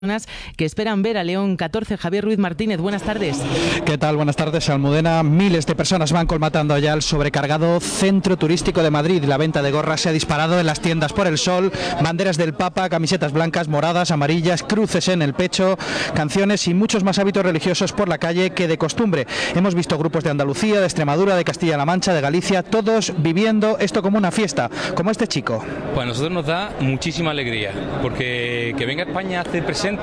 que esperan ver a León 14. Javier Ruiz Martínez, buenas tardes. ¿Qué tal? Buenas tardes, Almudena. Miles de personas van colmatando ya el sobrecargado centro turístico de Madrid. La venta de gorras se ha disparado en las tiendas por el sol, banderas del Papa, camisetas blancas, moradas, amarillas, cruces en el pecho, canciones y muchos más hábitos religiosos por la calle que de costumbre. Hemos visto grupos de Andalucía, de Extremadura, de Castilla-La Mancha, de Galicia, todos viviendo esto como una fiesta, como este chico. Pues a nosotros nos da muchísima alegría, porque que venga España hace presente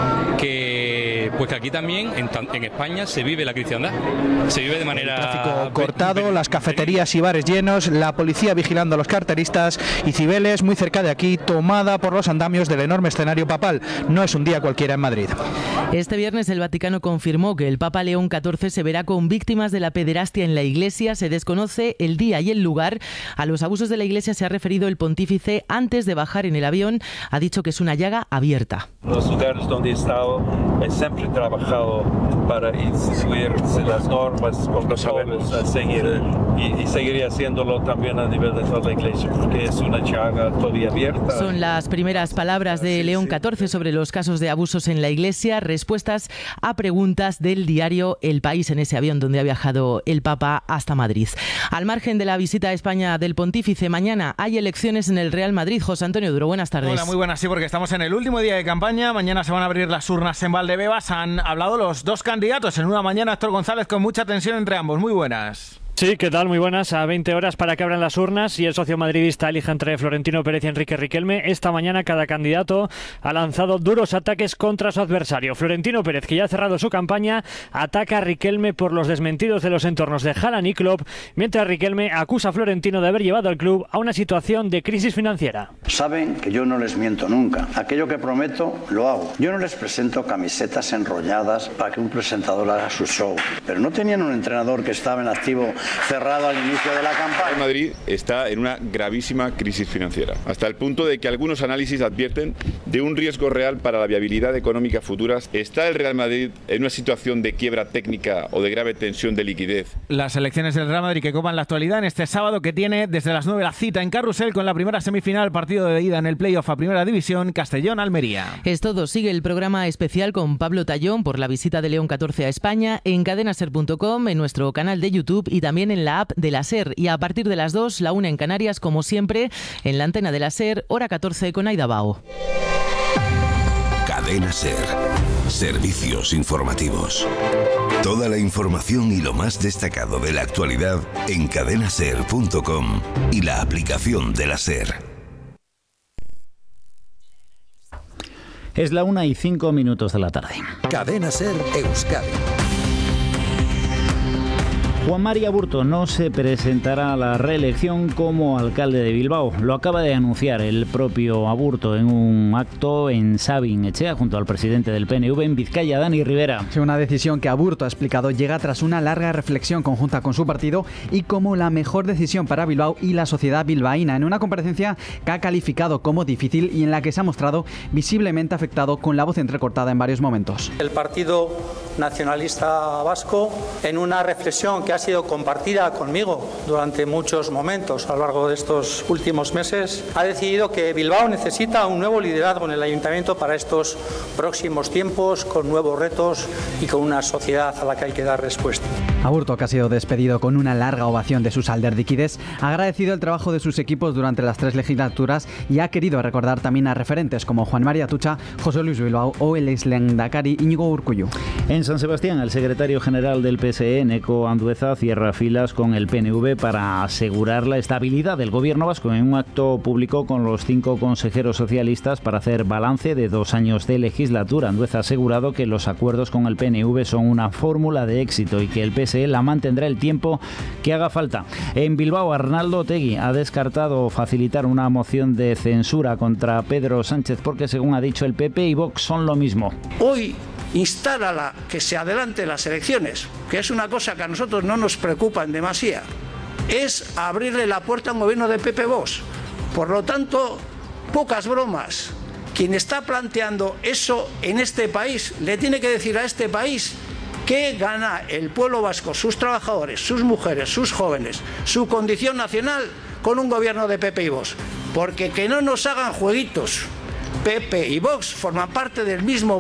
que aquí también en España se vive la cristiandad, se vive de manera... El tráfico cortado, las cafeterías y bares llenos, la policía vigilando a los carteristas y Cibeles, muy cerca de aquí, tomada por los andamios del enorme escenario papal. No es un día cualquiera en Madrid. Este viernes el Vaticano confirmó que el Papa León XIV se verá con víctimas de la pederastia en la Iglesia. Se desconoce el día y el lugar. A los abusos de la Iglesia se ha referido el pontífice antes de bajar en el avión. Ha dicho que es una llaga abierta. Los lugares donde he estado, he siempre trabajado para instituir las normas, protocolos a seguir y seguiré haciéndolo también a nivel de toda la Iglesia, porque es una llaga todavía abierta. Son las primeras palabras de León XIV sobre los casos de abusos en la Iglesia, respuestas a preguntas del diario El País en ese avión donde ha viajado el Papa hasta Madrid. Al margen de la visita a España del pontífice, mañana hay elecciones en el Real Madrid. José Antonio Duro, buenas tardes. Hola, muy buenas, sí, porque estamos en el último día de campaña. Mañana se van a abrir las urnas en Valdebebas. Han hablado los dos candidatos en una mañana. Héctor González, con mucha tensión entre ambos. Muy buenas. Sí, ¿qué tal? Muy buenas. A 20 horas para que abran las urnas y el socio madridista elija entre Florentino Pérez y Enrique Riquelme. Esta mañana cada candidato ha lanzado duros ataques contra su adversario. Florentino Pérez, que ya ha cerrado su campaña, ataca a Riquelme por los desmentidos de los entornos de Haaland y Klopp, mientras Riquelme acusa a Florentino de haber llevado al club a una situación de crisis financiera. Saben que yo no les miento nunca. Aquello que prometo, lo hago. Yo no les presento camisetas enrolladas para que un presentador haga su show. Pero no tenían un entrenador que estaba en activo cerrado al inicio de la campaña. Madrid está en una gravísima crisis financiera, hasta el punto de que algunos análisis advierten de un riesgo real para la viabilidad económica futura. ¿Está el Real Madrid en una situación de quiebra técnica o de grave tensión de liquidez? Las elecciones del Real Madrid que copan la actualidad en este sábado, que tiene desde las 9 la cita en Carrusel con la primera semifinal, partido de ida en el playoff a Primera División, Castellón-Almería. Es todo. Sigue el programa especial con Pablo Tallón por la visita de León XIV a España en cadenaser.com, en nuestro canal de YouTube y también en la app de la SER. Y a partir de las 2, la 1 en Canarias, como siempre, en la antena de la SER, hora 14 con Aida Bao. Cadena SER. Servicios informativos. Toda la información y lo más destacado de la actualidad en cadenaser.com y la aplicación de la SER. Es la 1:05 de la tarde. Cadena SER Euskadi. Juan Mari Aburto no se presentará a la reelección como alcalde de Bilbao. Lo acaba de anunciar el propio Aburto en un acto en Sabin Etxea junto al presidente del PNV en Vizcaya, Dani Rivera. Sí, una decisión que Aburto ha explicado llega tras una larga reflexión conjunta con su partido y como la mejor decisión para Bilbao y la sociedad bilbaína, en una comparecencia que ha calificado como difícil y en la que se ha mostrado visiblemente afectado, con la voz entrecortada en varios momentos. El Partido Nacionalista Vasco, en una reflexión que ha sido compartida conmigo durante muchos momentos a lo largo de estos últimos meses, ha decidido que Bilbao necesita un nuevo liderazgo en el Ayuntamiento para estos próximos tiempos, con nuevos retos y con una sociedad a la que hay que dar respuesta. Aburto, que ha sido despedido con una larga ovación de sus alderdiquides, ha agradecido el trabajo de sus equipos durante las 3 legislaturas y ha querido recordar también a referentes como Juan Mari Atutxa, José Luis Bilbao o el exlehendakari Íñigo Urkullu. En San Sebastián, el secretario general del PSE, Neco Andueza, cierra filas con el PNV para asegurar la estabilidad del gobierno vasco en un acto público con los 5 consejeros socialistas para hacer balance de 2 años de legislatura. Andueza ha asegurado que los acuerdos con el PNV son una fórmula de éxito y que el PSE la mantendrá el tiempo que haga falta. En Bilbao, Arnaldo Otegi ha descartado facilitar una moción de censura contra Pedro Sánchez porque, según ha dicho, el PP y Vox son lo mismo. Hoy instar a la que se adelante las elecciones, que es una cosa que a nosotros no nos preocupa en demasía, es abrirle la puerta a un gobierno de PP Vox. Por lo tanto, pocas bromas. Quien está planteando eso en este país le tiene que decir a este país que gana el pueblo vasco, sus trabajadores, sus mujeres, sus jóvenes, su condición nacional con un gobierno de PP y Vox. Porque que no nos hagan jueguitos PP y Vox forman parte del mismo